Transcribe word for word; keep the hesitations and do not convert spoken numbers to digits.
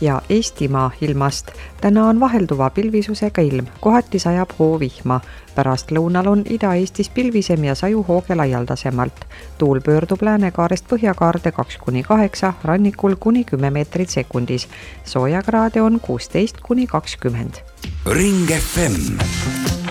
ja Eestimaa ilmast. Täna on vahelduva pilvisusega ilm, kohati sajab hoovihma. Pärast lõunal on Ida-Eestis pilvisem ja saju hooge laialdasemalt. Tuul pöördub läänekaarest põhjakaarde kaks kuni kaheksa, rannikul kuni kümme meetrit sekundis. Soojakraade on kuusteist kuni kakskümmend. Ring F M